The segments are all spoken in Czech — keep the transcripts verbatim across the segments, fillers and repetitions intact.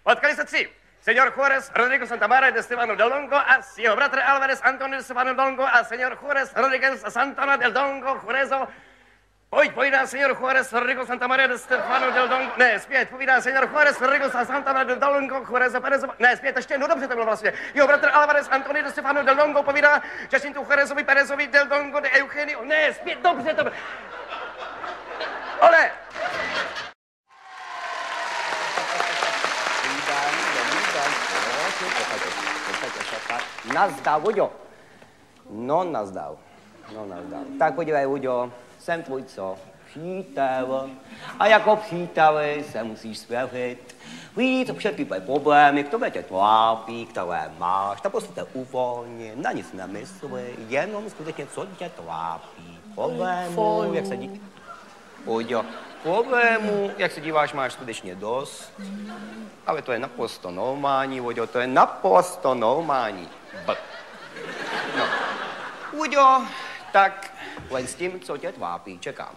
Potkali se tři. Señor Juárez Rodrigo Santamaria de Stefano del Dongo a jeho bratr Alvarez Antonio de Stefano del Dongo a señor Juárez Rodríguez Santana del Dongo Jurezo. Pojď, povídá señor Juárez Rodrigo Santamaria de Stefano del Dongo. Ne, zpět, povídá señor Juárez Rodrigo Santana del Dongo Jurezo Perezo. Ne, zpět, ještě, no dobře to bylo vlastně. Jeho bratr Alvarez Antonio de Stefano del Dongo povídá Jacinto Juarezovi Perezovi del Dongo de Eugenio. Ne, zpět, dobře to bylo. Ole! Nazdar, Uďo. No, nazdar. No, nazdar. Tak podívej, Uďo, jsem tvůj co? Přítel. A jako příteli se musíš svěřit. Víc všechny tvoje problémy, které tě trápí, které máš, tak prostě uvolni, na nic nemysli, jenom skutečně, co tě trápí. Problémů, jak se dí... Uďo, problémů, jak se díváš, máš skutečně dost. Ale to je naprosto normální, Uďo, to je naprosto normální. B. No. Uďo, tak len s tím, co tě trápí, čekám.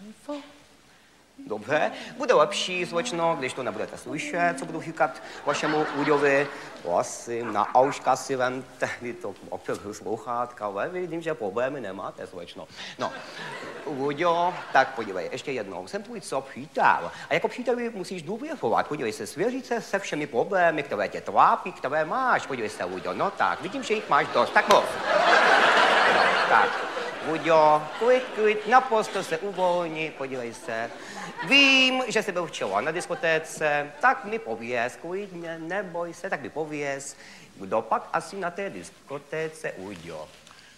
Dobře, bude lepší, slečno, když to nebudete slyšet, co budu říkat vašemu Uďovi. Prosím, na auška si ven tehdy to opět sluchátka, ale vidím, že problémy nemáte, slečno. No, Uďo, tak podívej, ještě jednou, jsem tvůj co přítel. A jako příteli musíš důvěřovat, podívej se, svěřit se se všemi problémy, které tě trápí, které máš. Podívej se, Uďo, no tak, vidím, že jich máš dost, tak mluv. No, tak. Uďo, klid, klid, naprosto se uvolni, podívej se. Vím, že jsi byl včera na diskotéce, tak mi pověz, klidně, neboj se, tak mi pověz, kdo pak asi na té diskotéce, Uďo.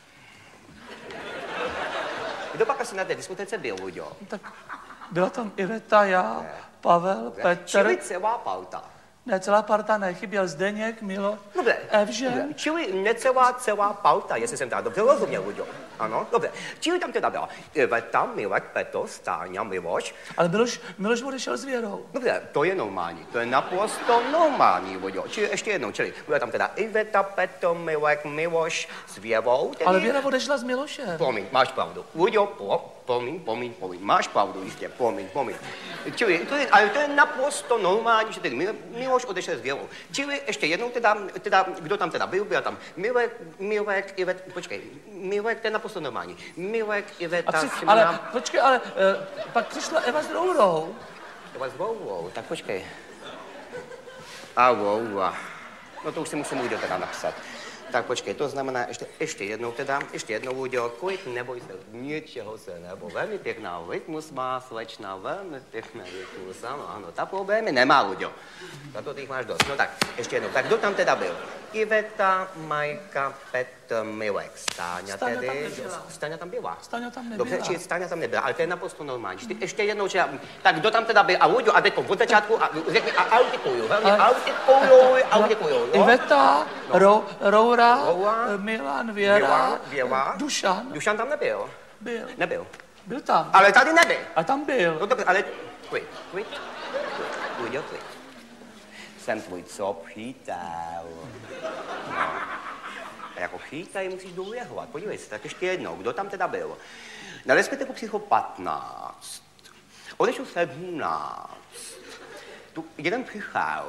Kdo pak asi na té diskotéce byl, Uďo? Tak byla tam Iveta, já, ne. Pavel, ne. Petr. Čili celá parta. Ne, celá parta ne, chyběl Zdeněk, Milo, dobře, Evžen. Dobře. Čili necelá celá parta, jestli jsem teda dobře rozuměl, Uďo. Ano, dobře. Čili tam teda byla Iveta, Milek, Petr, Stáňa, Miloš. Ale Miloš, Miloš odešel s Věrou. Dobře, to je normální, to je naprosto normální, Uďo. Čili ještě jednou, čili byla tam teda Iveta, Petr, Milek, Miloš s Věrou. Tedy... Ale Věra odešla s Milošem. Promiň, máš pravdu. Uďo, po, promiň, promiň, promiň, máš pravdu, jistě, promiň, promiň. Čili, to je, ale to je naprosto normální, že tedy Miloš odešel s Věrou. Čili ještě jednou teda, teda, kdo tam teda byl, byla tam Milek, Milek, Ivet, počkej, Milek, to je naprosto normální. Milek, Iveta, při, Simona... Ale, počkej, ale uh, pak přišla Eva s Rourou. Eva s Rourou, tak počkej. A Roura. No to už si musím Uďo teda napsat. Tak počkej, to znamená ještě, ještě jednou teda, ještě jednou, Uďo, klid, neboj se, ničeho se nebo. Velmi pěkná rytmus má, slečna, velmi pěkná rytmus, ano, ano, ta problémy nemá, Uďo. Za to ty jich máš dost. No tak, ještě jednou, tak kdo tam teda byl? Iveta, Majka, Petr, Milek, Stáňa, Stáňa tedy. Tam nebyla. Stáňa tam byla. Stáňa tam nebyla. Dobře, či Stáňa tam nebyla, ale to je naprosto normální. Ty, ještě jednou, že, tak kdo tam teda byl? A Uďo, a teďko od začátku, a řekni, a autikuju, velmi autikuju, autikuju, jo? Iveta, no. Ro, Roura, Roura, Milan, Věra, Věra, Věra, Dušan. Dušan tam nebyl. Byl. Nebyl. Byl tam. Ale tady nebyl. A tam byl. No dobře, ale klid, klid, klid, Uďo, klid. Jsem tvůj co přítel. No. A jako přítel musíš důvěřovat. Podívej se, tak ještě jednou, kdo tam teda byl? Na diskotéku přišlo patnáct. Odešel sedmnáct. Tu jeden přišel.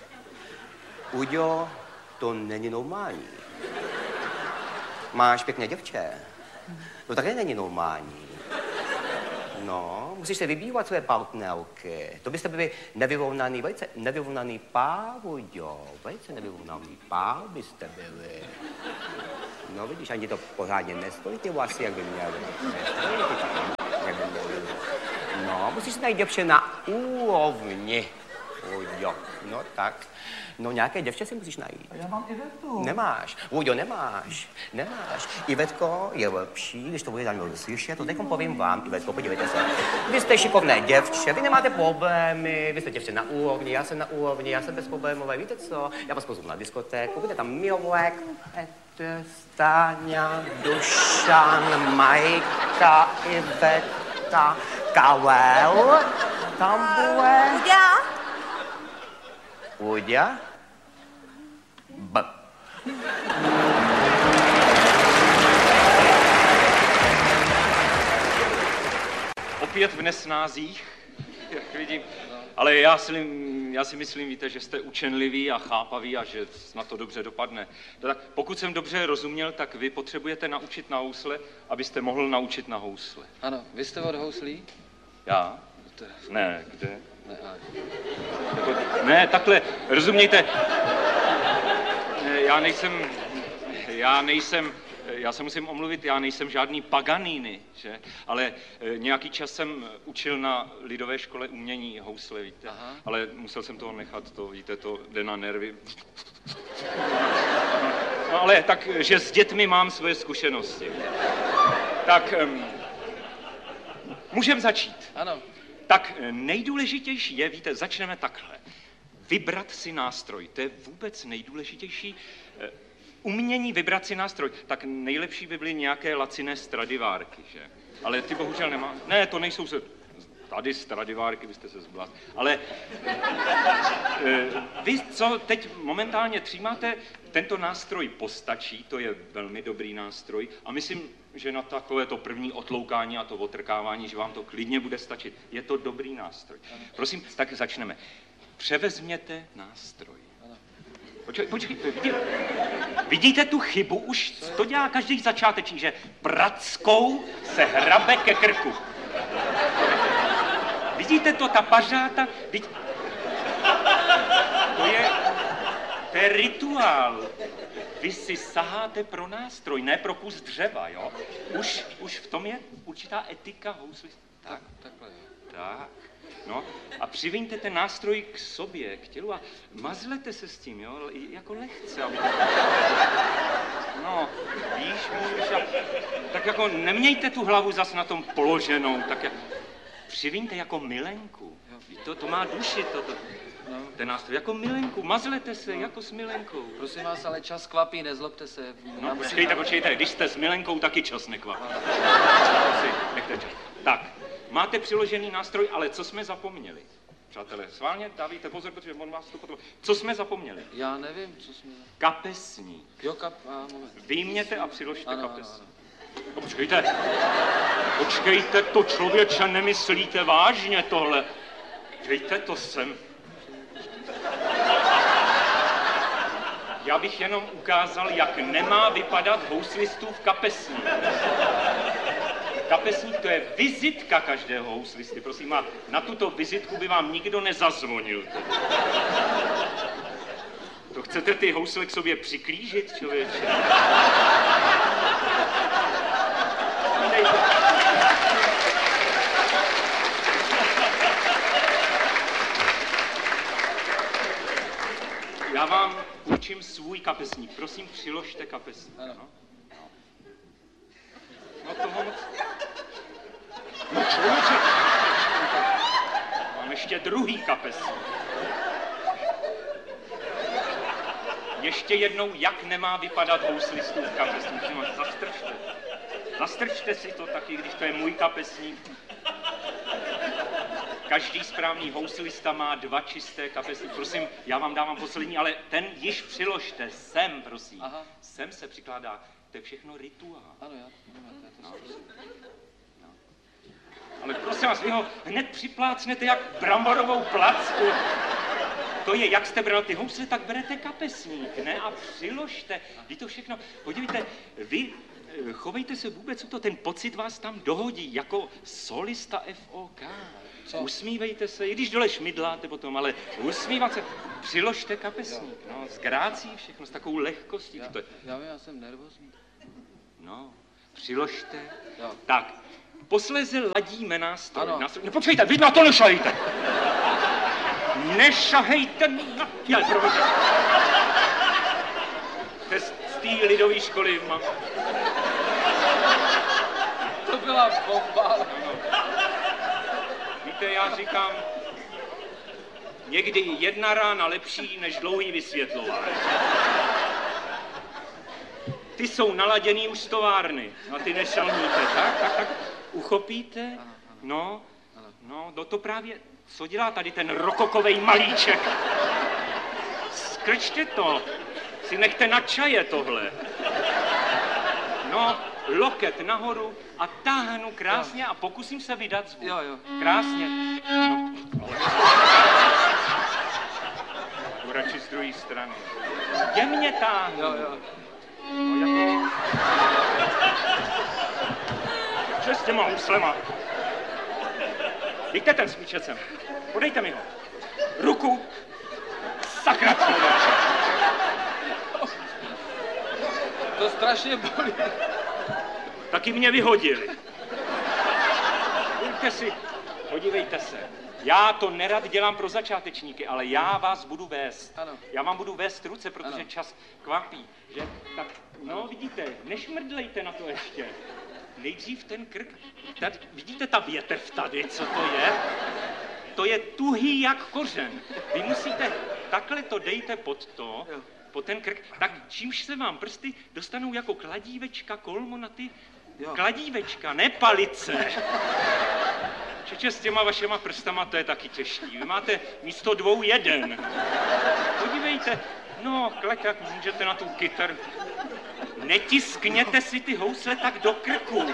Uďo, to není normální. Máš pěkné děvče. To také není normální. No, musíš se vybývat své partnerky. To byste byli nevyrovnaný, velice nevyrovnaný pár, Uďo. Velice nevyrovnaný pár byste byli. No vidíš, ani to pořádně nestojí ty vlasy, jak by měly. Nestojí ty tak, jak by měly. No, musíš se najít děvče na úrovni, Uďo. No tak. No nějaké děvče si musíš najít. A já mám Ivetu. Nemáš. Uďo, nemáš. Nemáš. Ivetko je lepší, když to bude tam slyšet, to teďkom povím vám, Ivetko, podívejte se. Vy jste šikovné děvče, vy nemáte problémy, vy jste děvče na úrovni, já jsem na úrovni, já jsem bezproblémové, víte co? Já vás pozvu na diskotéku, bude tam Milek, Petr, Stáňa, Dušan, Majka, Iveta, Karel, tam bude... Já? Uďa? B. Opět v nesnázích, jak vidím. Ale já si, já si myslím, víte, že jste učenliví a chápaví a že na to dobře dopadne. Tak pokud jsem dobře rozuměl, tak vy potřebujete naučit na housle, abyste mohl naučit na housle. Ano, vy jste od houslí? Já? Ne, kde? Ne, ale... Jako, ne, takhle, rozumějte, já nejsem, já nejsem, já se musím omluvit, já nejsem žádný Paganini, že? Ale nějaký čas jsem učil na lidové škole umění housle, víte, aha, ale musel jsem toho nechat, to, víte, to jde na nervy. No ale tak, že s dětmi mám svoje zkušenosti. Tak, um, můžeme začít. Ano. Tak nejdůležitější je, víte, začneme takhle. Vybrat si nástroj, to je vůbec nejdůležitější. Umění vybrat si nástroj, tak nejlepší by byly nějaké laciné Stradivárky, že? Ale ty bohužel nemá. Ne, to nejsou se... Tady Stradivárky, byste se zblát. Ale vy, co teď momentálně třímáte, tento nástroj postačí, to je velmi dobrý nástroj a myslím, že na takové to první otloukání a to otrkávání, že vám to klidně bude stačit. Je to dobrý nástroj. Prosím, tak začneme. Převezměte nástroj. Počkej, počkejte, vidíte, vidíte tu chybu? Už to dělá každý začátečník, že prackou se hrabe ke krku. Vidíte to, ta pařáta? Vidí... To je, to je rituál. Vy si saháte pro nástroj, ne pro kus dřeva, jo? Už, už v tom je určitá etika hously. Tak, takhle, jo. Tak, no a přiviňte ten nástroj k sobě, k tělu a mazlete se s tím, jo? Jako lehce, aby to... No, víš, víš, a... tak jako nemějte tu hlavu zas na tom položenou, tak jak... Přiviňte jako milenku. To, to má duši, to, to, no. Ten nástroj. Jako milenku, mazlete se, no. Jako s milenkou. Prosím vás, ale čas kvapí, nezlobte se. No, počkejte, počkejte, když jste s milenkou, taky čas nekvapí. Nechte čas. Tak, máte přiložený nástroj, ale co jsme zapomněli? Přátelé, sválně dávejte pozor, protože on vás to potom... Co jsme zapomněli? Já nevím, co jsme... Kapesník. Jo, kap... A, moment. Vyjměte a přiložte ano, kapesník. ano, ano. No, počkejte, počkejte, to člověče, nemyslíte vážně tohle. Dejte to sem. Já bych jenom ukázal, jak nemá vypadat houslistův kapesník. Kapesník to je vizitka každého houslisty, prosím, a na tuto vizitku by vám nikdo nezazvonil. To chcete ty housle k sobě přiklížit, člověče? Já vám učím svůj kapesník. Prosím, přiložte kapesník. Ano. No, no toho moc... No člověče! Mám ještě druhý kapesník. Ještě jednou, jak nemá vypadat houslistův kapesník. Zastrčte. Zastrčte si to taky, když to je můj kapesník. Každý správný houslista má dva čisté kapesníky. Prosím, já vám dávám poslední, ale ten již přiložte. Sem, prosím. Aha. Sem se přikládá. To je všechno rituál. Ano, já. No, no. Ale prosím vás, vy ho hned připlácnete jak bramborovou placku. To je, jak jste bral ty housle, tak berete kapesník, ne? A přiložte. Vy to všechno. Podívejte, vy chovejte se vůbec o to, ten pocit vás tam dohodí, jako solista F O K. Co? Usmívejte se, i když dole šmidláte potom, ale usmívat se. Přiložte kapesník, jo. No, s grácí všechno, s takovou lehkostí. Já, to je... já, já jsem nervózní. No, přiložte. Jo. Tak, posléze ladíme nástroj. Ano. nástroj. No počkejte, vy na to nešahejte. Nešahejte na... Já, promiňte. To je z té lidové školy mám. To byla bomba. Víte, já říkám, někdy jedna rána lepší než dlouhý vysvětlování. Ty jsou naladěný už z továrny a ty nešalníte, tak, tak, tak, uchopíte, no, no, no to právě, co dělá tady ten rokokovej malíček? Skrčte to, si nechte na čaje tohle. No, loket nahoru a táhnu krásně jo. A pokusím se vydat zvuk. Jo, jo. Krásně. No, ale... mojí strany. Jemně táhnu. Jo, jo. No, jako... Co s těma huslema? Dejte ten smíček sem. Podejte mi ho. Ruku. Sakra, člověče. To strašně bolí. Taky mě vyhodili. Pojďte si, podívejte se. Já to nerad dělám pro začátečníky, ale já vás budu vést. Ano. Já vám budu vést ruce, protože Ano. čas kvapí. Že? Tak, no vidíte, nešmrdlejte na to ještě. Nejdřív ten krk. Tady, vidíte ta větev tady, co to je? To je tuhý jak kořen. Vy musíte, takhle to dejte pod to, Jo. pod ten krk, tak čímž se vám prsty dostanou jako kladívečka, kolmo na ty Jo. kladívečka, ne palice. Čeče, s těma vašema prstama to je taky těžký. Vy máte místo dvou jeden. Podívejte, no, klek, jak můžete na tu kytaru. Netiskněte si ty housle tak do krku.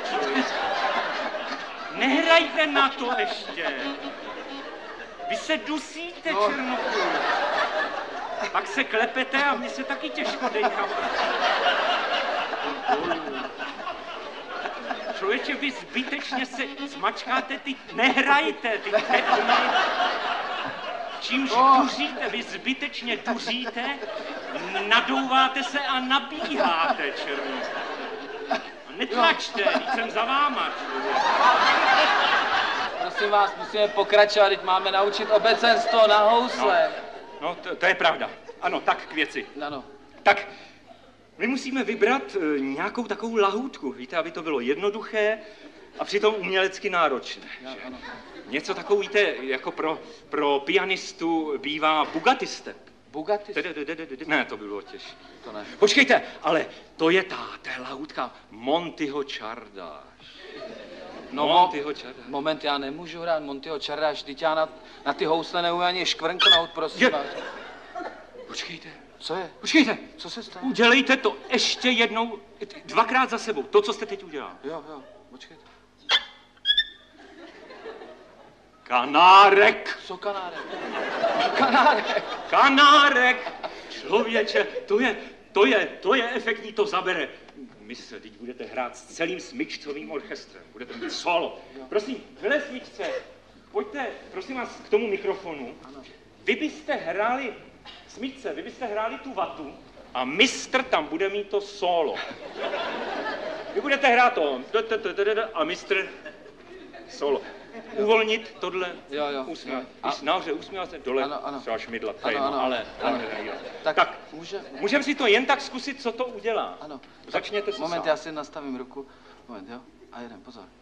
Nehrajte na to ještě. Vy se dusíte, No. Černochu. Pak se klepete a mě se taky těžko dejchá. Člověče, vy zbytečně se zmačkáte, ty nehrajte, ty pedony. Čímž duříte, vy zbytečně duříte, nadouváte se a nabíháte, černý. A netlačte, teď jsem za váma, člověče. Prosím vás, musíme pokračovat, teď máme naučit obecenstvo na housle. No, to, to je pravda. Ano, tak k věci. Ano. Tak, my musíme vybrat e, nějakou takovou lahůdku, víte, aby to bylo jednoduché a přitom umělecky náročné. Jo, že? ano. Něco takový, víte, jako pro, pro pianistu bývá Bugatti step. Bugatti? Ne, to bylo těžké. To ne. Počkejte, ale to je ta, ta lahůdka Montyho Čardáš. No, Montyho mo- Čardáš. moment, já nemůžu hrát Montyho Čardáš, vždyť já na, na ty housle neumím ani škvrnknout, prosím Je- vás. Počkejte, Co je? počkejte. Co se stane? Udělejte to ještě jednou, dvakrát za sebou, to, co jste teď udělal. Jo, jo, počkejte. Kanárek, Co kanárek? Kanárek! kanárek, člověče, to je, to je, to je efektní, to zabere. Mistře, teď budete hrát s celým smyčcovým orchestrem, budete mít solo. Prosím, hele smyčce, pojďte, prosím vás, k tomu mikrofonu. Vy byste hráli, smyčce, vy byste hráli tu vatu a mistr tam bude mít to solo. Vy budete hrát to a mistr solo. Uvolnit tohle, Jo, jo. usmívat. A- Když nahoře usmívat se, dole Ano, ano. třeba šmidlat, to Ano, je jedno, ano, ale... ano. ale- Tak, tak může... můžeme si to jen tak zkusit, co to udělá. Ano. Začněte se Moment, sám. já si nastavím ruku. Moment, jo? A jeden, pozor.